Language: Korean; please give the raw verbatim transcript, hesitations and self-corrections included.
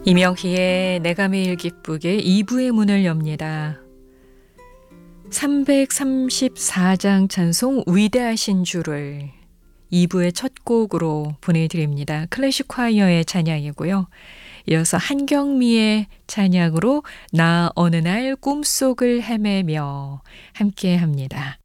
이명희의 내가 매일 기쁘게 이 부의 문을 엽니다. 삼백삼십사 장 찬송 위대하신 주를 이 부의 첫 곡으로 보내드립니다. 클래식 콰이어의 찬양이고요. 이어서 한경미의 찬양으로 나 어느 날 꿈속을 헤매며 함께 합니다.